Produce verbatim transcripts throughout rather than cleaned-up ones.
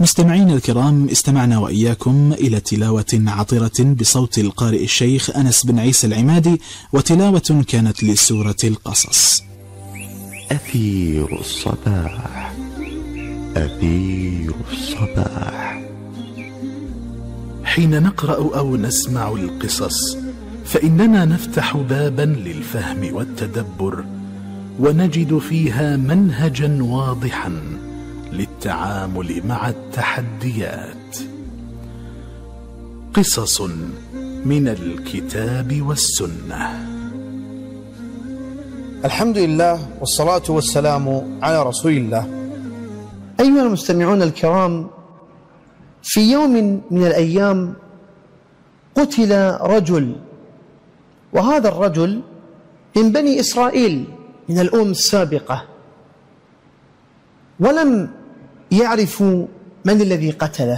مستمعين الكرام، استمعنا وإياكم إلى تلاوة عطرة بصوت القارئ الشيخ أنس بن عيسى العمادي، وتلاوة كانت لسورة القصص. أثير الصباح، أثير الصباح. حين نقرأ أو نسمع القصص فإننا نفتح بابا للفهم والتدبر، ونجد فيها منهجا واضحا للتعامل مع التحديات. قصص من الكتاب والسنة. الحمد لله والصلاة والسلام على رسول الله. أيها المستمعون الكرام، في يوم من الأيام قتل رجل، وهذا الرجل من بني إسرائيل من الأمم السابقة، ولم يعرفوا من الذي قتله،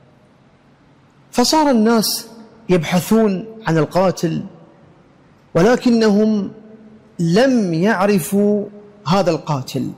فصار الناس يبحثون عن القاتل ولكنهم لم يعرفوا هذا القاتل،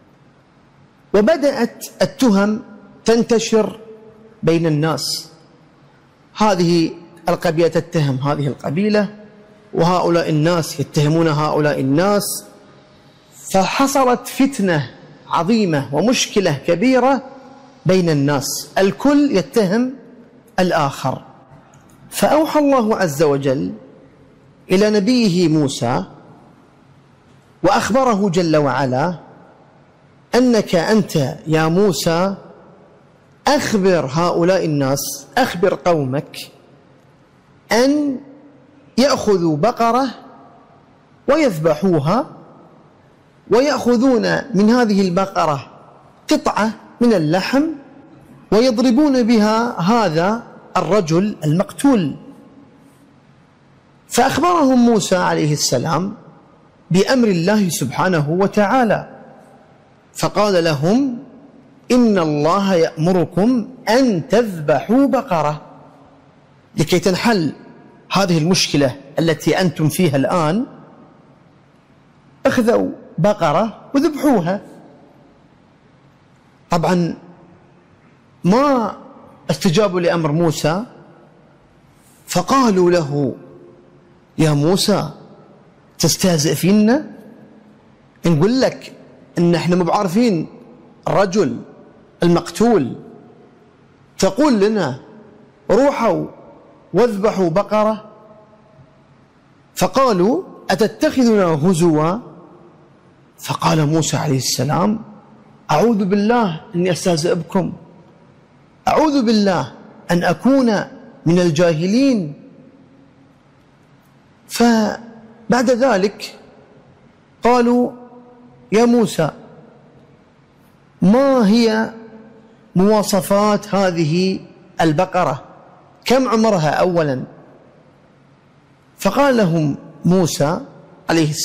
وبدأت التهم تنتشر بين الناس. هذه القبيلة تتهم هذه القبيلة، وهؤلاء الناس يتهمون هؤلاء الناس، فحصلت فتنة عظيمة ومشكلة كبيرة بين الناس، الكل يتهم الآخر. فأوحى الله عز وجل إلى نبيه موسى وأخبره جل وعلا أنك أنت يا موسى أخبر هؤلاء الناس، أخبر قومك أن يأخذوا بقرة ويذبحوها، ويأخذون من هذه البقرة قطعة من اللحم ويضربون بها هذا الرجل المقتول. فأخبرهم موسى عليه السلام بأمر الله سبحانه وتعالى، فقال لهم: إن الله يأمركم أن تذبحوا بقرة. لكي تنحل هذه المشكلة التي أنتم فيها الآن، أخذوا بقرة وذبحوها. طبعا ما استجابوا لأمر موسى، فقالوا له: يا موسى تستهزئ فينا؟ نقول لك إن احنا مو بعارفين الرجل المقتول، تقول لنا روحوا واذبحوا بقرة؟ فقالوا: أتتخذنا هزوا؟ فقال موسى عليه السلام: أعوذ بالله أني أستهزئ بكم، أعوذ بالله أن أكون من الجاهلين. فبعد ذلك قالوا: يا موسى ما هي مواصفات هذه البقرة؟ كم عمرها أولا؟ فقال لهم موسى عليه السلام: